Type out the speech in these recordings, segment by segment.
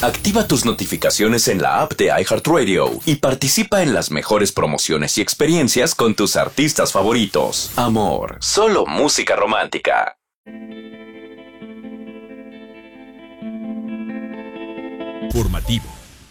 Activa tus notificaciones en la app de iHeartRadio y participa en las mejores promociones y experiencias con tus artistas favoritos. Amor, solo música romántica. Formativo.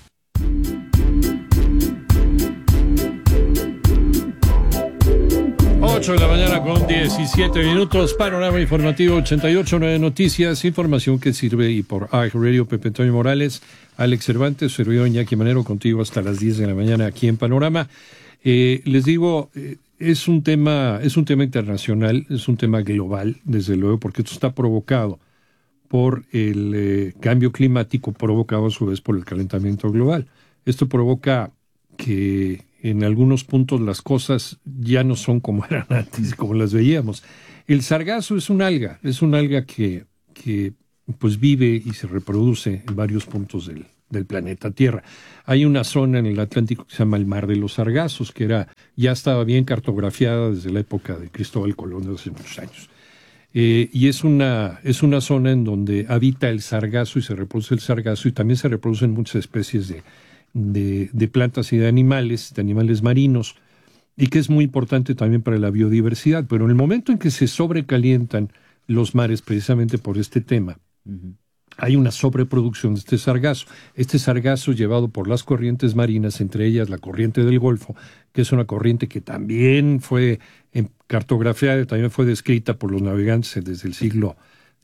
De la mañana con 17 minutos, panorama informativo 88.9 Noticias, información que sirve y por iHeartRadio. Pepe Toño Morales, Alex Cervantes, servidor Iñaki Manero, contigo hasta las 10 de la mañana aquí en Panorama. Les digo, es un tema internacional, es un tema global, desde luego, porque esto está provocado por el cambio climático, provocado a su vez por el calentamiento global. Esto provoca que en algunos puntos las cosas ya no son como eran antes, como las veíamos. El sargazo es un alga que pues vive y se reproduce en varios puntos del planeta Tierra. Hay una zona en el Atlántico que se llama el Mar de los Sargazos, que ya estaba bien cartografiada desde la época de Cristóbal Colón, de hace muchos años. Y es una zona en donde habita el sargazo y se reproduce el sargazo, y también se reproducen muchas especies de plantas y de animales marinos, y que es muy importante también para la biodiversidad. Pero en el momento en que se sobrecalientan los mares, precisamente por este tema, hay una sobreproducción de este sargazo. Este sargazo, llevado por las corrientes marinas, entre ellas la corriente del Golfo, que es una corriente que también fue cartografiada, también fue descrita por los navegantes desde el siglo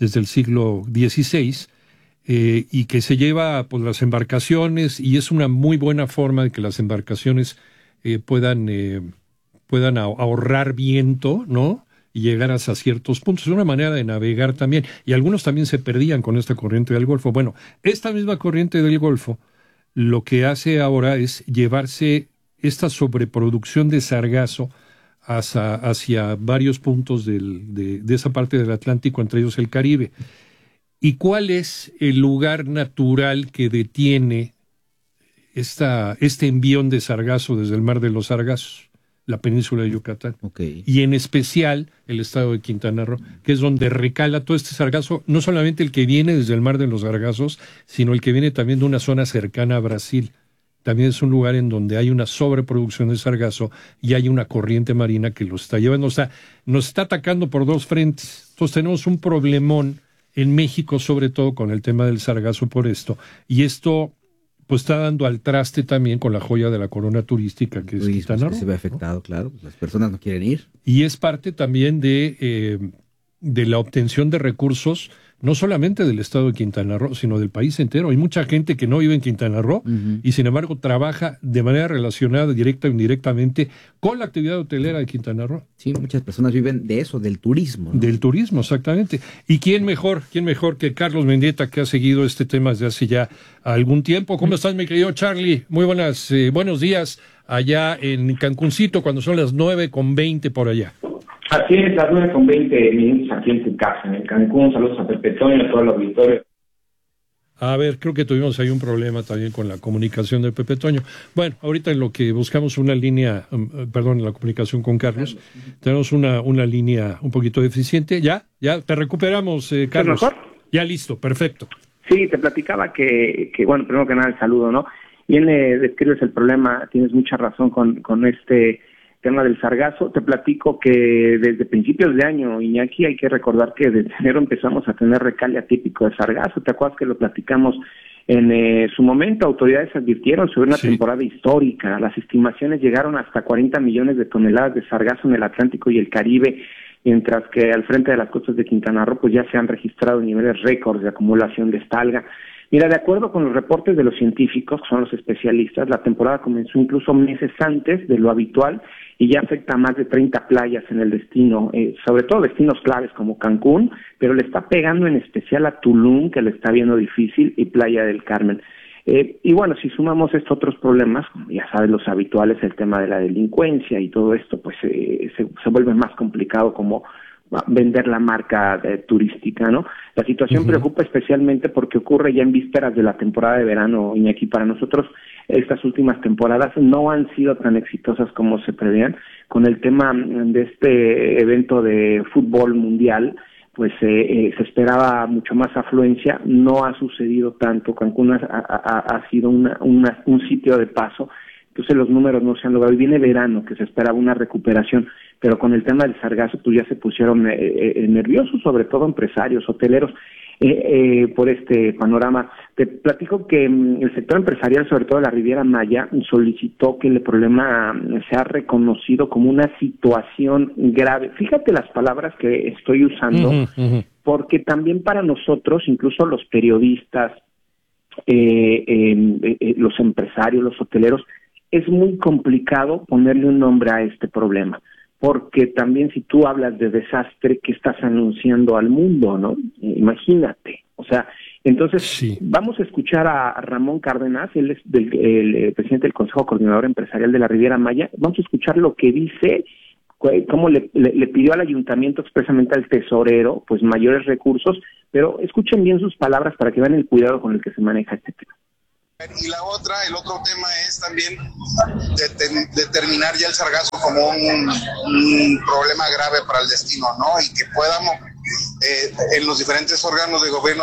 XVI, y que se lleva pues las embarcaciones, y es una muy buena forma de que las embarcaciones puedan ahorrar viento, ¿no? Y llegar hasta ciertos puntos. Es una manera de navegar también, y algunos también se perdían con esta corriente del Golfo. Bueno, esta misma corriente del Golfo lo que hace ahora es llevarse esta sobreproducción de sargazo hacia varios puntos de esa parte del Atlántico, entre ellos el Caribe. ¿Y cuál es el lugar natural que detiene este envión de sargazo desde el Mar de los Sargazos? La península de Yucatán. Okay. Y en especial el estado de Quintana Roo, que es donde recala todo este sargazo, no solamente el que viene desde el Mar de los Sargazos, sino el que viene también de una zona cercana a Brasil. También es un lugar en donde hay una sobreproducción de sargazo y hay una corriente marina que lo está llevando. O sea, nos está atacando por dos frentes. Entonces tenemos un problemón en México, sobre todo con el tema del sargazo por esto. Y esto pues está dando al traste también con la joya de la corona turística, que es Quintana Roo. Se ve afectado, claro. Las personas no quieren ir. Y es parte también de la obtención de recursos, no solamente del estado de Quintana Roo, sino del país entero. Hay mucha gente que no vive en Quintana Roo y sin embargo trabaja de manera relacionada, directa o indirectamente, con la actividad hotelera de Quintana Roo. Sí, muchas personas viven de eso, del turismo, ¿no? Del turismo, exactamente. ¿Y quién mejor que Carlos Mendieta, que ha seguido este tema desde hace ya algún tiempo? ¿Cómo estás, mi querido Charlie? Muy buenos días allá en Cancuncito, cuando son las 9:20 por allá. Así es, las 9:20 aquí en tu casa, en el Cancún. Saludos a Pepe Toño, a todo el auditorio. A ver, creo que tuvimos ahí un problema también con la comunicación de Pepe Toño. Bueno, ahorita en lo que buscamos una línea, la comunicación con Carlos, tenemos una línea un poquito deficiente. ¿Ya? ¿Te recuperamos, Carlos? ¿Mejor? Ya listo, perfecto. Sí, te platicaba que bueno, primero que nada el saludo, ¿no? Bien describes el problema, tienes mucha razón con este tema del sargazo. Te platico que desde principios de año, Iñaki, hay que recordar que desde enero empezamos a tener recale atípico de sargazo. ¿Te acuerdas que lo platicamos en su momento? Autoridades advirtieron sobre una temporada histórica. Las estimaciones llegaron hasta 40 millones de toneladas de sargazo en el Atlántico y el Caribe, mientras que al frente de las costas de Quintana Roo pues ya se han registrado niveles récords de acumulación de esta alga. Mira, de acuerdo con los reportes de los científicos, que son los especialistas, la temporada comenzó incluso meses antes de lo habitual y ya afecta a más de 30 playas en el destino, sobre todo destinos claves como Cancún, pero le está pegando en especial a Tulum, que le está viendo difícil, y Playa del Carmen. Y bueno, si sumamos otros problemas, como ya sabes, los habituales, el tema de la delincuencia y todo esto, pues se vuelve más complicado como vender la marca turística, ¿no? La situación preocupa especialmente porque ocurre ya en vísperas de la temporada de verano, Iñaki. Para nosotros estas últimas temporadas no han sido tan exitosas como se preveían. Con el tema de este evento de fútbol mundial, pues se esperaba mucho más afluencia. No ha sucedido tanto. Cancún ha sido un sitio de paso, entonces los números no se han logrado. Y viene verano, que se esperaba una recuperación, pero con el tema del sargazo pues ya se pusieron nerviosos, sobre todo empresarios, hoteleros, por este panorama. Te platico que el sector empresarial, sobre todo de la Riviera Maya, solicitó que el problema sea reconocido como una situación grave. Fíjate las palabras que estoy usando, porque también para nosotros, incluso los periodistas, los empresarios, los hoteleros, es muy complicado ponerle un nombre a este problema, porque también si tú hablas de desastre, ¿qué estás anunciando al mundo, no? Imagínate, o sea, entonces sí. Vamos a escuchar a Ramón Cárdenas, él es el presidente del Consejo Coordinador Empresarial de la Riviera Maya. Vamos a escuchar lo que dice, cómo le pidió al ayuntamiento, expresamente al tesorero, pues mayores recursos, pero escuchen bien sus palabras para que vean el cuidado con el que se maneja este tema. Y el otro tema es también determinar ya el sargazo como un problema grave para el destino, ¿no? Y que podamos en los diferentes órganos de gobierno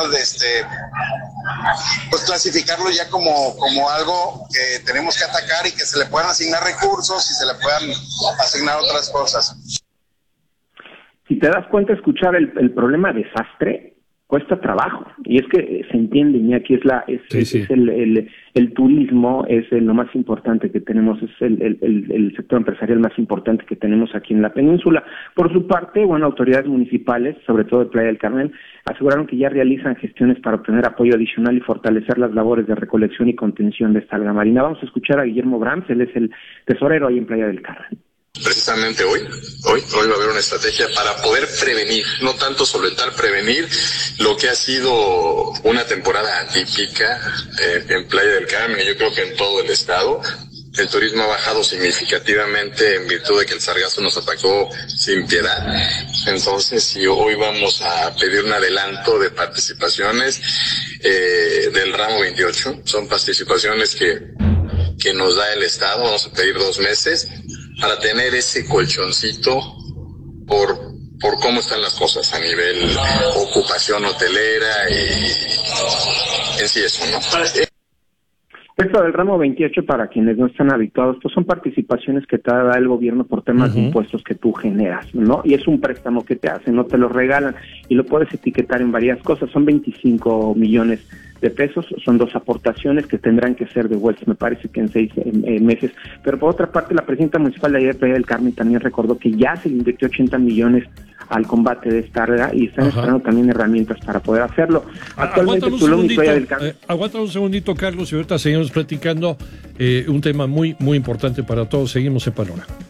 pues clasificarlo ya como algo que tenemos que atacar y que se le puedan asignar recursos y se le puedan asignar otras cosas. Si te das cuenta, escuchar el problema desastre cuesta trabajo, y es que se entiende, Iñaki, es el turismo, es lo más importante que tenemos, es el sector empresarial más importante que tenemos aquí en la península. Por su parte, autoridades municipales, sobre todo de Playa del Carmen, aseguraron que ya realizan gestiones para obtener apoyo adicional y fortalecer las labores de recolección y contención de esta alga marina. Vamos a escuchar a Guillermo Brams, él es el tesorero ahí en Playa del Carmen. Precisamente hoy va a haber una estrategia para poder prevenir, no tanto solventar, prevenir lo que ha sido una temporada atípica en Playa del Carmen, y yo creo que en todo el estado. El turismo ha bajado significativamente en virtud de que el sargazo nos atacó sin piedad. Entonces, si hoy vamos a pedir un adelanto de participaciones del ramo 28, son participaciones que nos da el estado. Vamos a pedir 2 meses para tener ese colchoncito por cómo están las cosas a nivel ocupación hotelera y en sí eso, ¿no? Esto del ramo 28, para quienes no están habituados, pues son participaciones que te da el gobierno por temas de impuestos que tú generas, ¿no? Y es un préstamo que te hacen, no te lo regalan, y lo puedes etiquetar en varias cosas. Son 25 millones de pesos, son 2 aportaciones que tendrán que ser devueltas, me parece que en 6 meses. Pero por otra parte, la presidenta municipal de Playa del Carmen también recordó que ya se le invirtió 80 millones al combate de esta alga y están esperando también herramientas para poder hacerlo. Actualmente Tulum y Playa del Carmen... Aguanta un segundito, Carlos, y ahorita seguimos platicando un tema muy, muy importante para todos. Seguimos en Panorama.